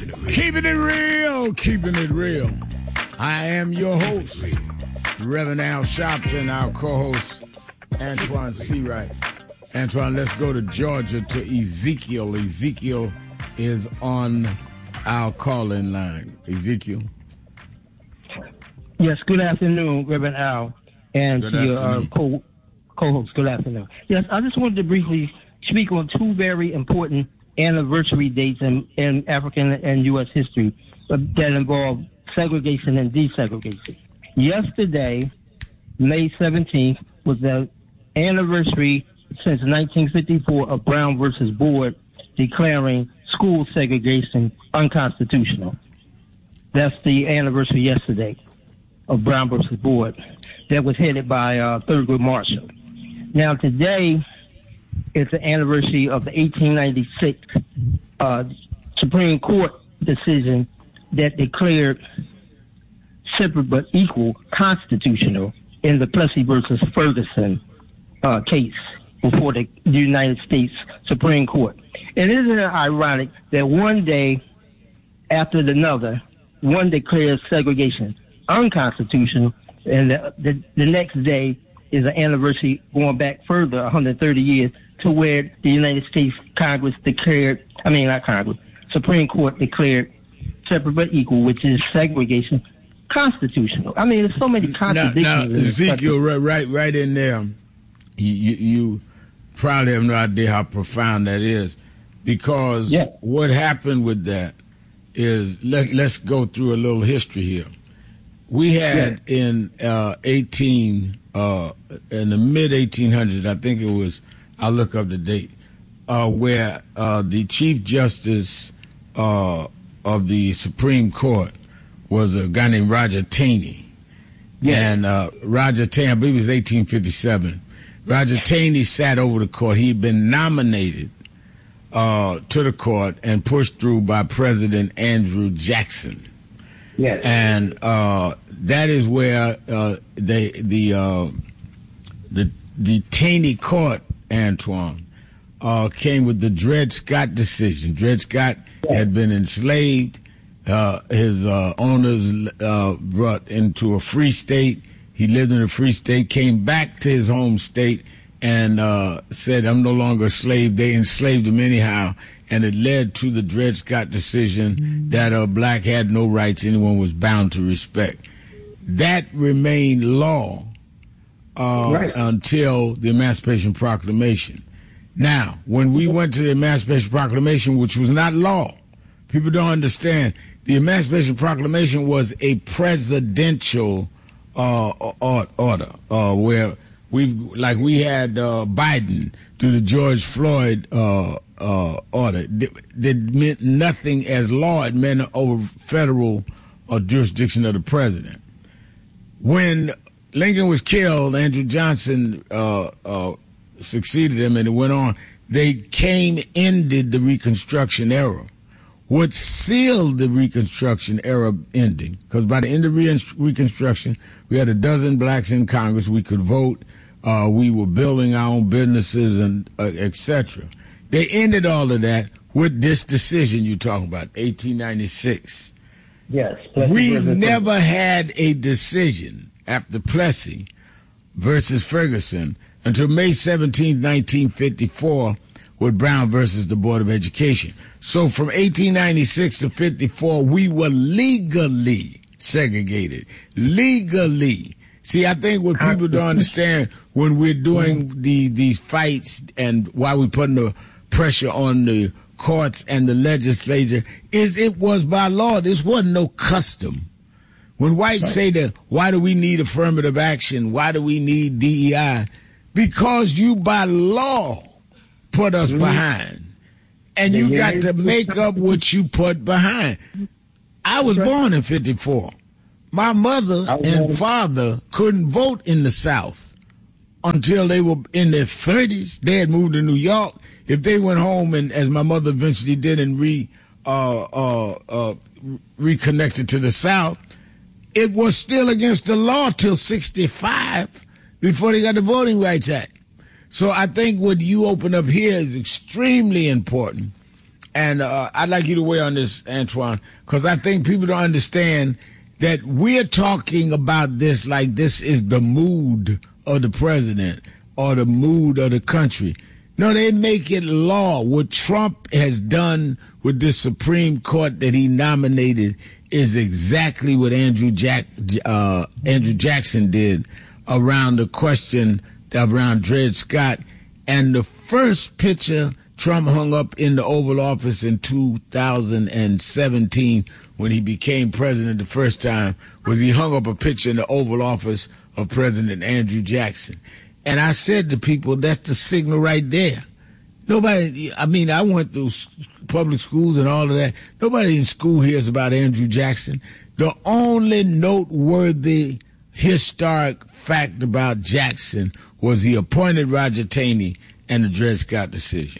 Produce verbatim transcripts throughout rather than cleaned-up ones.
Keeping it real, keeping it real. I am your host, Reverend Al Sharpton, our co-host, Antoine Seawright. Antoine, let's go to Georgia to Ezekiel. Ezekiel is on our call-in line. Ezekiel. Yes, good afternoon, Reverend Al, and good to your uh, co- co-host. Good afternoon. Yes, I just wanted to briefly speak on two very important anniversary dates in, in African and U S history that involve segregation and desegregation. Yesterday, May seventeenth, was the anniversary since nineteen fifty-four of Brown versus Board declaring school segregation unconstitutional. That's the anniversary yesterday of Brown versus Board that was headed by uh, Thurgood Marshall. Now today is the anniversary of the eighteen ninety-six uh, Supreme Court decision that declared separate but equal constitutional in the Plessy versus Ferguson uh, case before the United States Supreme Court. And isn't it ironic that one day after another, one declares segregation unconstitutional, and the, the, the next day is an anniversary going back further, one hundred thirty years, to where the United States Congress declared, I mean, not Congress, Supreme Court declared separate but equal, which is segregation, constitutional. I mean, there's so many contradictions. Now, now Ezekiel, right, right, right in there, you, you, you probably have no idea how profound that is, because yeah. what happened with that is, let, let's go through a little history here. We had yeah. in uh, eighteen, uh, in the mid eighteen hundreds, I think it was, I'll look up the date, uh, where uh, the Chief Justice uh, of the Supreme Court was a guy named Roger Taney. Yes. And uh, Roger Taney, I believe it was eighteen fifty-seven. Roger Taney sat over the court. He'd been nominated uh, to the court and pushed through by President Andrew Jackson. Yes. And uh, that is where uh, they, the uh, the the Taney Court, Antoine, uh, came with the Dred Scott decision. Dred Scott yes. had been enslaved. Uh, his uh, owners uh, brought into a free state. He lived in a free state, came back to his home state, and uh, said, I'm no longer a slave. They enslaved him anyhow. And it led to the Dred Scott decision mm-hmm. that a black had no rights anyone was bound to respect. That remained law uh, right. until the Emancipation Proclamation. Now, when we went to the Emancipation Proclamation, which was not law, people don't understand, the Emancipation Proclamation was a presidential uh, order uh, where we, like we had uh, Biden do the George Floyd uh, uh, order. That meant nothing as law. It meant over federal uh, jurisdiction of the president. When Lincoln was killed, Andrew Johnson uh, uh, succeeded him, and it went on. They came, ended the Reconstruction era. What sealed the Reconstruction era ending, because by the end of Re- Reconstruction, we had a dozen blacks in Congress. We could vote. Uh, we were building our own businesses, and uh, et cetera. They ended all of that with this decision you're talking about, eighteen ninety-six. Yes. We never had a decision after Plessy versus Ferguson until May seventeenth, nineteen fifty-four, with Brown versus the Board of Education. So from eighteen ninety-six to fifty-four, we were legally segregated. Legally. See, I think what people don't understand when we're doing the these fights and why we're putting the pressure on the courts and the legislature is it was by law. This wasn't no custom. When whites right. say that, why do we need affirmative action? Why do we need D E I? Because you by law put us mm-hmm. behind. And you yeah, got to make up what you put behind. I was right. born in fifty-four. My mother and father couldn't vote in the South until they were in their thirties. They had moved to New York. If they went home and, as my mother eventually did, and re uh, uh, uh, reconnected to the South, it was still against the law till sixty-five before they got the Voting Rights Act. So I think what you open up here is extremely important. and uh, I'd like you to weigh on this, Antoine, because I think people don't understand that we're talking about this like this is the mood of the president or the mood of the country. No, they make it law. What Trump has done with this Supreme Court that he nominated is exactly what Andrew Jack, uh, Andrew Jackson did around the question around Dred Scott. And the first picture Trump hung up in the Oval Office in two thousand seventeen when he became president the first time was he hung up a picture in the Oval Office of President Andrew Jackson. And I said to people, that's the signal right there. Nobody, I mean, I went through public schools and all of that. Nobody in school hears about Andrew Jackson. The only noteworthy historic fact about Jackson was he appointed Roger Taney and the Dred Scott decision.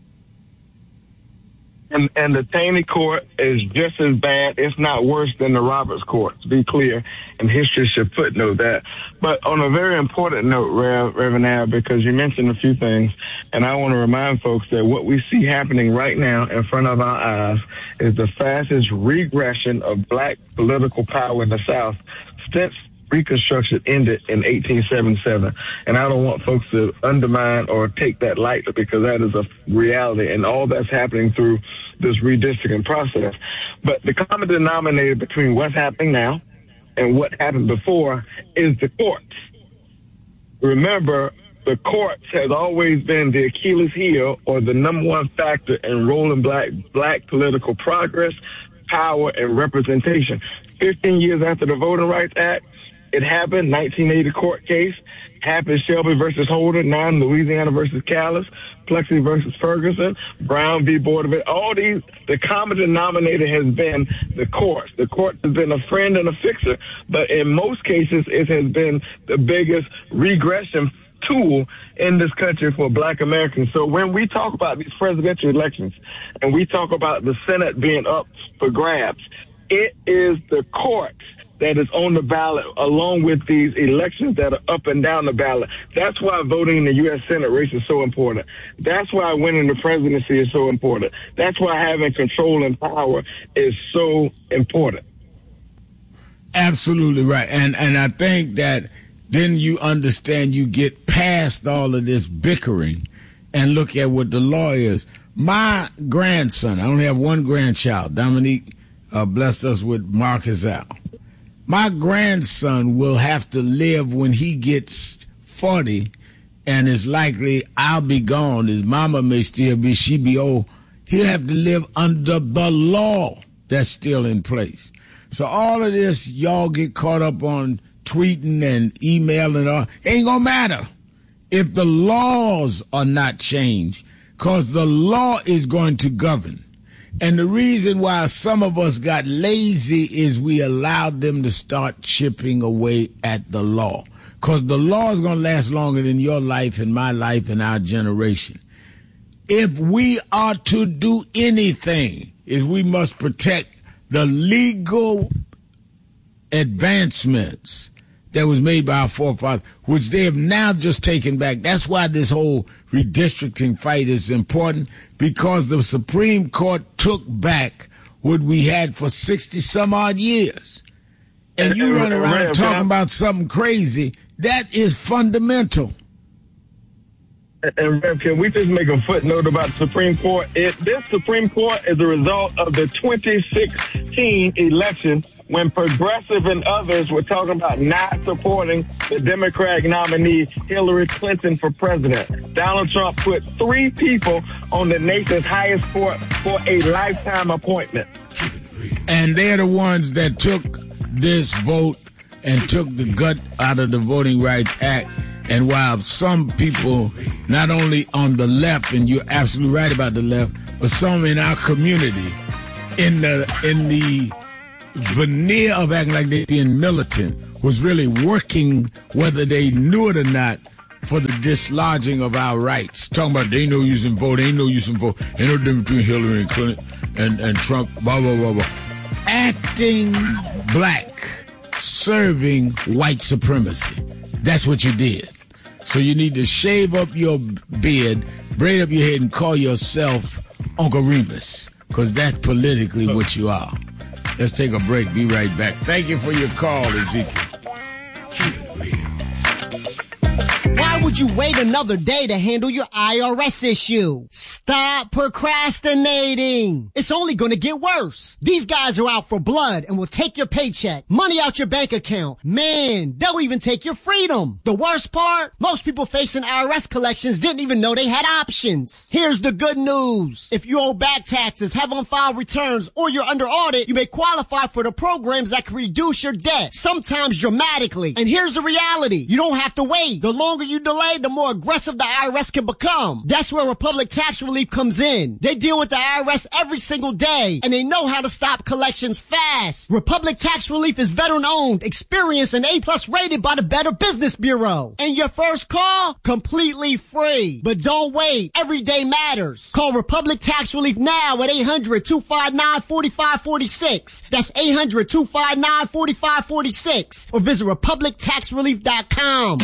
And, and the Taney court is just as bad, if not worse, than the Roberts court, to be clear, and history should footnote that. But on a very important note, Rev, Reverend Al, because you mentioned a few things, and I want to remind folks that what we see happening right now in front of our eyes is the fastest regression of black political power in the South since Reconstruction ended in eighteen seventy-seven. And I don't want folks to undermine or take that lightly because that is a reality, and all that's happening through this redistricting process. But the common denominator between what's happening now and what happened before is the courts. Remember, the courts has always been the Achilles heel or the number one factor in rolling black, black political progress, power, and representation. fifteen years after the Voting Rights Act, it happened, nineteen eighty court case, happened Shelby versus Holder, nine Louisiana versus Callis, Plexi versus Ferguson, Brown v. Board of It. All these, the common denominator has been the courts. The court has been a friend and a fixer, but in most cases, it has been the biggest regression tool in this country for black Americans. So when we talk about these presidential elections and we talk about the Senate being up for grabs, it is the courts that is on the ballot along with these elections that are up and down the ballot. That's why voting in the U S Senate race is so important. That's why winning the presidency is so important. That's why having control and power is so important. Absolutely right. And and I think that then you understand, you get past all of this bickering and look at what the law is. My grandson, I only have one grandchild, Dominique uh, blessed us with Marcus Al. My grandson will have to live when he gets forty, and it's likely I'll be gone. His mama may still be, she be old. He'll have to live under the law that's still in place. So all of this, y'all get caught up on tweeting and emailing, all, ain't gonna matter if the laws are not changed, because the law is going to govern. And the reason why some of us got lazy is we allowed them to start chipping away at the law. Because the law is going to last longer than your life and my life and our generation. If we are to do anything, is we must protect the legal advancements that was made by our forefathers, which they have now just taken back. That's why this whole redistricting fight is important, because the Supreme Court took back what we had for sixty some odd years. And you run around talking about something crazy. That is fundamental. And Rev, can we just make a footnote about the Supreme Court? It, this Supreme Court is a result of the twenty sixteen election when Progressive and others were talking about not supporting the Democratic nominee Hillary Clinton for president. Donald Trump put three people on the nation's highest court for a lifetime appointment. And they're the ones that took this vote and took the gut out of the Voting Rights Act. And while some people, not only on the left, and you're absolutely right about the left, but some in our community, in the in the veneer of acting like they're being militant, was really working, whether they knew it or not, for the dislodging of our rights. Talking about they ain't no use in vote, ain't no use in vote, ain't no difference between Hillary and Clinton and, and Trump, blah, blah, blah, blah. Acting black, serving white supremacy. That's what you did. So you need to shave up your beard, braid up your head, and call yourself Uncle Remus, because that's politically what you are. Let's take a break. Be right back. Thank you for your call, Ezekiel. Why would you wait another day to handle your I R S issue? Stop procrastinating. It's only going to get worse. These guys are out for blood and will take your paycheck, money out your bank account. Man, they'll even take your freedom. The worst part? Most people facing I R S collections didn't even know they had options. Here's the good news. If you owe back taxes, have on-file returns, or you're under audit, you may qualify for the programs that can reduce your debt, sometimes dramatically. And here's the reality. You don't have to wait. The longer you delay, the more aggressive the I R S can become. That's where Republic Tax Relief comes in. They deal with the I R S every single day, and they know how to stop collections fast. Republic Tax Relief is veteran-owned, experienced, and A-plus rated by the Better Business Bureau. And your first call? Completely free. But don't wait. Every day matters. Call Republic Tax Relief now at eight hundred, two five nine, four five four six. That's eight hundred, two five nine, four five four six. Or visit republic tax relief dot com.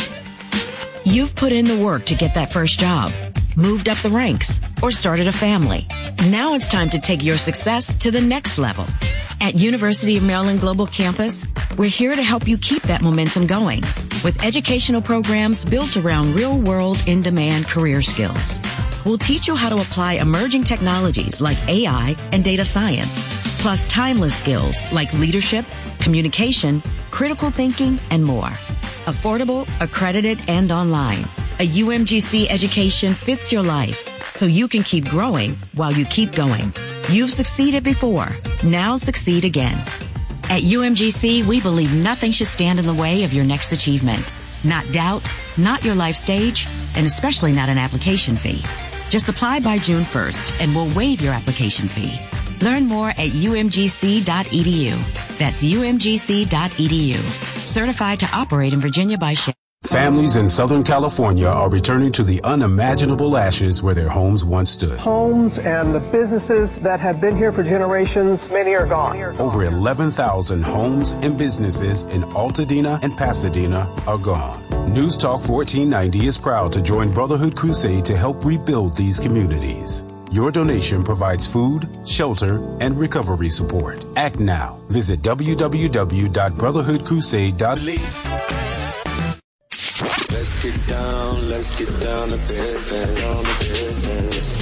You've put in the work to get that first job, moved up the ranks, or started a family. Now it's time to take your success to the next level. At University of Maryland Global Campus, we're here to help you keep that momentum going with educational programs built around real-world, in-demand career skills. We'll teach you how to apply emerging technologies like A I and data science, plus timeless skills like leadership, communication, critical thinking, and more. Affordable, accredited, and online. A U M G C education fits your life so you can keep growing while you keep going. You've succeeded before. Now succeed again. At U M G C, we believe nothing should stand in the way of your next achievement. Not doubt, not your life stage, and especially not an application fee. Just apply by June first and we'll waive your application fee. Learn more at U M G C dot E D U. That's U M G C dot E D U. Certified to operate in Virginia by Shell. Families in Southern California are returning to the unimaginable ashes where their homes once stood. Homes and the businesses that have been here for generations, many are gone. Over eleven thousand homes and businesses in Altadena and Pasadena are gone. News Talk fourteen ninety is proud to join Brotherhood Crusade to help rebuild these communities. Your donation provides food, shelter, and recovery support. Act now. Visit w w w dot brotherhood crusade dot org. Let's get down, let's get down to business, down to business.